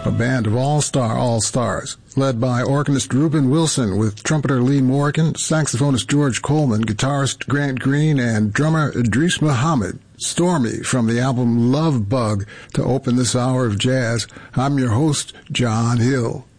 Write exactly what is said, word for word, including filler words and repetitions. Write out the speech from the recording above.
a band of all-star all-stars, led by organist Reuben Wilson with trumpeter Lee Morgan, saxophonist George Coleman, guitarist Grant Green, and drummer Idris Muhammad. Stormy from the album Love Bug to open this hour of jazz. I'm your host, John Hill.